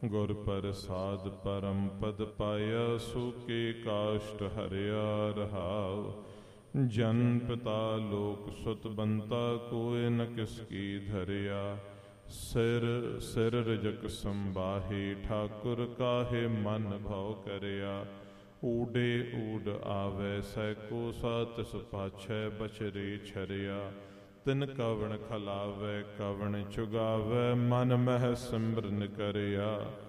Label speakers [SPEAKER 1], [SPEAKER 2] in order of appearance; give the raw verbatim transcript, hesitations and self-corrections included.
[SPEAKER 1] ਗੁਰ ਪ੍ਰਸਾਦ ਪਰਮ ਪਦ ਪਾਇਆ, ਸੂਕੇ ਕਾਸ਼ਟ ਹਰਿਆ ਰਹਾਉ। ਜਨ ਪਿਤਾ ਲੋਕ ਸੁਤ ਬੰਤਾ, ਕੋਇ ਨ ਕਿਸ ਕੀ ਧਰਿਆ। ਸਿਰ ਸਿਰ ਰਜਕ ਸੰਬਾਹੇ, ਠਾਕੁਰ ਕਾਹੇ ਮਨ ਭਉ ਕਰਿਆ। ਊਡੇ ਊਡ ਆਵੈ ਸੈਕੋ, ਸਾ ਤਿਸ ਪਾਛੈ ਬਚਰੇ ਛਰਿਆ। ਤਿਨ ਕਵਣ ਖਲਾਵੈ ਕਵਣ ਚੁਗਾਵੈ, ਮਨ ਮਹਿ ਸਿਮਰਨ ਕਰਿਆ।